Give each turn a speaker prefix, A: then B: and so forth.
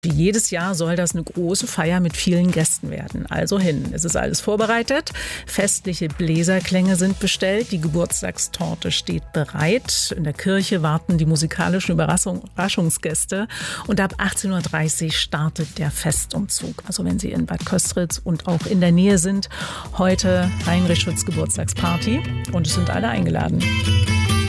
A: Wie jedes Jahr soll das eine große Feier mit vielen Gästen werden. Also hin. Es ist alles vorbereitet. Festliche Bläserklänge sind bestellt. Die Geburtstagstorte steht bereit. In der Kirche warten die musikalischen Überraschungsgäste. Und ab 18:30 Uhr startet der Festumzug. Also wenn Sie in Bad Köstritz und auch in der Nähe sind, heute Heinrich Schütz Geburtstagsparty. Und es sind alle eingeladen.